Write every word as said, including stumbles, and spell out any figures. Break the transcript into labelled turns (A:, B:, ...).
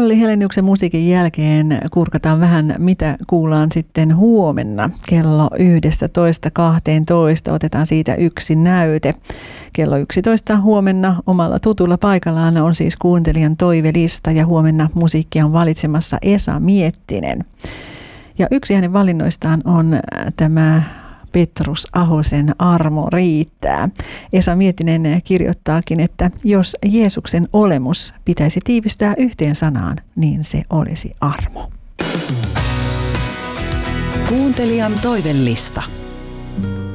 A: Olli Heleniuksen musiikin jälkeen kurkataan vähän, mitä kuullaan sitten huomenna kello yksitoista kaksitoista. Otetaan siitä yksi näyte. Kello yksitoista huomenna omalla tutulla paikallaan on siis kuuntelijan toivelista ja huomenna musiikkia on valitsemassa Esa Miettinen. Ja yksi hänen valinnoistaan on tämä Petrus Ahosen Armo riittää. Esa Miettinen kirjoittaakin, että jos Jeesuksen olemus pitäisi tiivistää yhteen sanaan, niin se olisi armo.
B: Kuuntelijan toivellista.